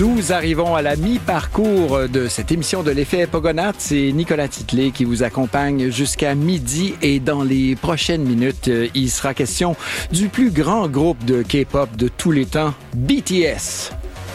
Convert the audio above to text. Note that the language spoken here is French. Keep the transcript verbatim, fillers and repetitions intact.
Nous arrivons à la mi-parcours de cette émission de l'effet Pogonath. C'est Nicolas Titley qui vous accompagne jusqu'à midi et dans les prochaines minutes, il sera question du plus grand groupe de K-pop de tous les temps, B T S.